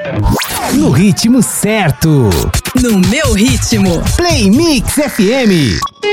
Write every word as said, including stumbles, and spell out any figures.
No ritmo certo. No meu ritmo. Play Mix F M.